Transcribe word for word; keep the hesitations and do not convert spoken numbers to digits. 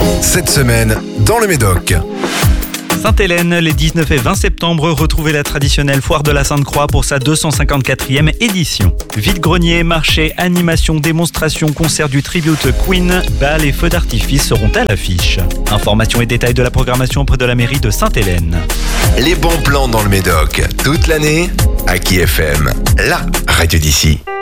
Cette semaine, dans le Médoc. Sainte-Hélène, les dix-neuf et vingt septembre, retrouvez la traditionnelle foire de la Sainte-Croix pour sa deux cent cinquante-quatrième édition. Vide-grenier, marché, animation, démonstration, concert du Tribute Queen, bal et feux d'artifice seront à l'affiche. Informations et détails de la programmation auprès de la mairie de Sainte-Hélène. Les bons plans dans le Médoc, toute l'année, à Aki F M, la radio d'ici.